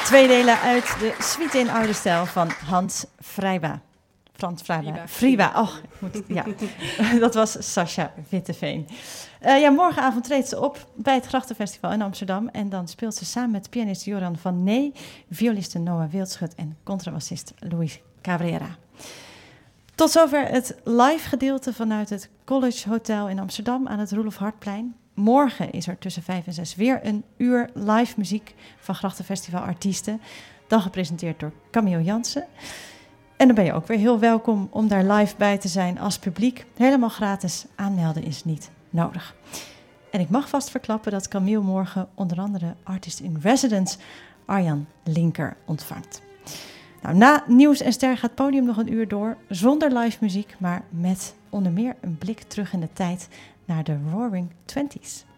Twee delen uit de suite in oude stijl van Hans Vrijba. Frans Vrijba. Oh, ja. Dat was Sascha Witteveen. Morgenavond treedt ze op bij het Grachtenfestival in Amsterdam. En dan speelt ze samen met pianist Joran van Nee, violiste Noah Wildschut en contrabassist Luis Cabrera. Tot zover het live gedeelte vanuit het College Hotel in Amsterdam aan het Roelof Hartplein. Morgen is er tussen 5 en 6 weer een uur live muziek van Grachtenfestival artiesten. Dan gepresenteerd door Camille Jansen. En dan ben je ook weer heel welkom om daar live bij te zijn als publiek. Helemaal gratis, aanmelden is niet nodig. En ik mag vast verklappen dat Camille morgen onder andere artist in residence Arjan Linker ontvangt. Nou, na Nieuws en Ster gaat het podium nog een uur door, zonder live muziek, maar met onder meer een blik terug in de tijd naar de Roaring Twenties.